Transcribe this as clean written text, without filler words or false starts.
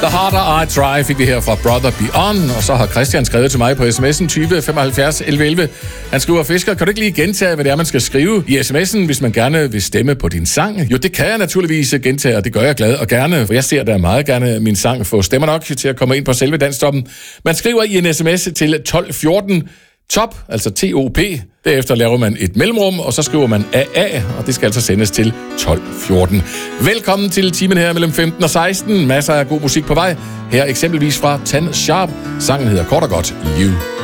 The Harder I Try fik vi her fra Brother Beyond, og så har Christian skrevet til mig på sms'en 20 75 11 11. Han skriver: Fisker, kan du ikke lige gentage, hvad det er, man skal skrive i sms'en, hvis man gerne vil stemme på din sang? Jo, det kan jeg naturligvis gentage, og det gør jeg glad og gerne, for jeg ser da meget gerne min sang få stemmer nok til at komme ind på selve danstoppen. Man skriver i en sms til 1214 TOP, altså TOP. Derefter laver man et mellemrum, og så skriver man AA, og det skal altså sendes til 1214. Velkommen til timen her mellem 15 og 16. Masser af god musik på vej. Her eksempelvis fra Tan Sharp. Sangen hedder kort og godt You.